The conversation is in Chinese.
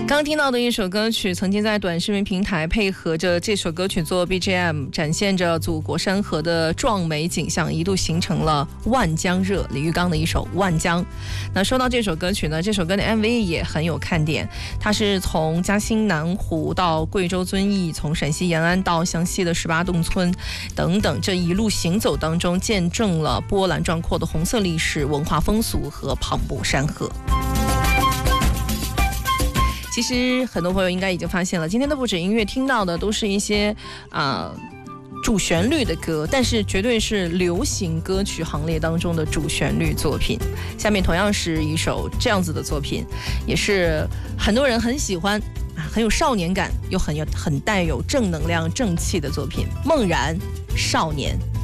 刚听到的一首歌曲，曾经在短视频平台配合着这首歌曲做 BGM， 展现着祖国山河的壮美景象，一度形成了万江热。李玉刚的一首《万江》。那说到这首歌曲呢，这首歌的 MV 也很有看点，它是从嘉兴南湖到贵州遵义，从陕西延安到湘西的18洞村等等，这一路行走当中，见证了波澜壮阔的红色历史、文化风俗和磅礴山河。其实很多朋友应该已经发现了，今天的不止音乐听到的都是一些主旋律的歌，但是绝对是流行歌曲行列当中的主旋律作品。下面同样是一首这样子的作品，也是很多人很喜欢，很有少年感，又很带有正能量正气的作品，《梦然少年》。